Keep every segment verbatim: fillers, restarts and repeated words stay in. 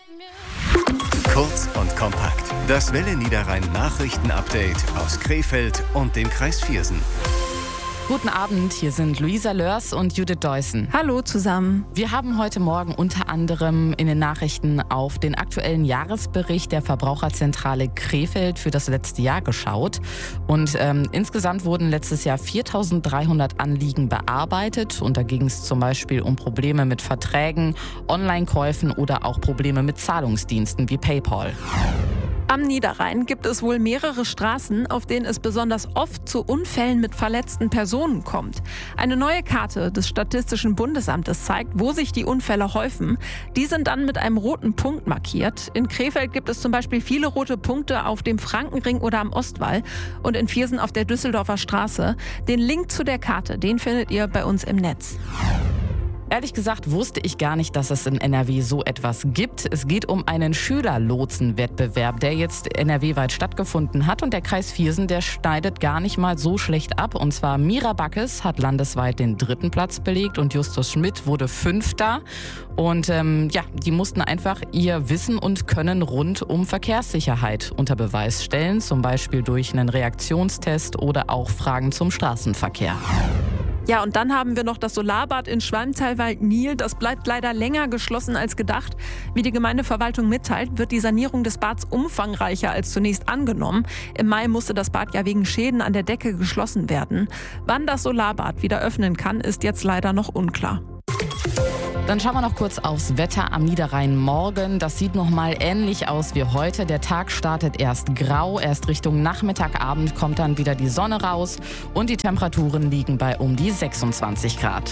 Kurz und kompakt. Das Welle Niederrhein Nachrichten-Update aus Krefeld und dem Kreis Viersen. Guten Abend, hier sind Luisa Lörs und Judith Deussen. Hallo zusammen. Wir haben heute Morgen unter anderem in den Nachrichten auf den aktuellen Jahresbericht der Verbraucherzentrale Krefeld für das letzte Jahr geschaut. Und ähm, insgesamt wurden letztes Jahr viertausenddreihundert Anliegen bearbeitet. Und da ging es zum Beispiel um Probleme mit Verträgen, Online-Käufen oder auch Probleme mit Zahlungsdiensten wie PayPal. Am Niederrhein gibt es wohl mehrere Straßen, auf denen es besonders oft zu Unfällen mit verletzten Personen kommt. Eine neue Karte des Statistischen Bundesamtes zeigt, wo sich die Unfälle häufen. Die sind dann mit einem roten Punkt markiert. In Krefeld gibt es zum Beispiel viele rote Punkte auf dem Frankenring oder am Ostwall und in Viersen auf der Düsseldorfer Straße. Den Link zu der Karte, den findet ihr bei uns im Netz. Ehrlich gesagt wusste ich gar nicht, dass es in N R W so etwas gibt. Es geht um einen Schülerlotsenwettbewerb, der jetzt N R W-weit stattgefunden hat. Und der Kreis Viersen, der schneidet gar nicht mal so schlecht ab. Und zwar Mira Backes hat landesweit den dritten Platz belegt und Justus Schmidt wurde Fünfter. Und ähm, ja, die mussten einfach ihr Wissen und Können rund um Verkehrssicherheit unter Beweis stellen. Zum Beispiel durch einen Reaktionstest oder auch Fragen zum Straßenverkehr. Ja, und dann haben wir noch das Solarbad in Schwalmtalwald-Nil. Das bleibt leider länger geschlossen als gedacht. Wie die Gemeindeverwaltung mitteilt, wird die Sanierung des Bads umfangreicher als zunächst angenommen. Im Mai musste das Bad ja wegen Schäden an der Decke geschlossen werden. Wann das Solarbad wieder öffnen kann, ist jetzt leider noch unklar. Dann schauen wir noch kurz aufs Wetter am Niederrhein morgen. Das sieht noch mal ähnlich aus wie heute. Der Tag startet erst grau, erst Richtung Nachmittagabend kommt dann wieder die Sonne raus und die Temperaturen liegen bei um die sechsundzwanzig Grad.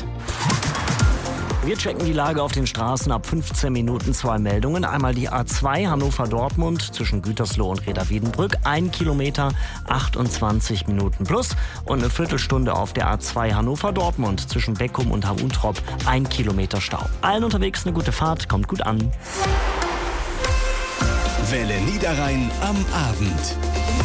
Wir checken die Lage auf den Straßen ab fünfzehn Minuten. Zwei Meldungen. Einmal die A zwei Hannover-Dortmund zwischen Gütersloh und Reda-Wiedenbrück. Ein Kilometer, achtundzwanzig Minuten plus. Und eine Viertelstunde auf der A zwei Hannover-Dortmund zwischen Beckum und Hauntrop. Ein Kilometer Stau. Allen unterwegs eine gute Fahrt. Kommt gut an. Welle Niederrhein am Abend.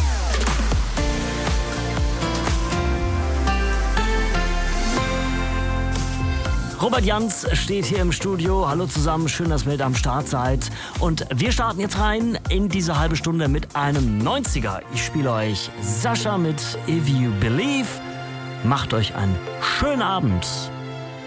Robert Jans steht hier im Studio. Hallo zusammen, schön, dass ihr mit am Start seid. Und wir starten jetzt rein in diese halbe Stunde mit einem neunziger. Ich spiele euch Sascha mit If You Believe. Macht euch einen schönen Abend.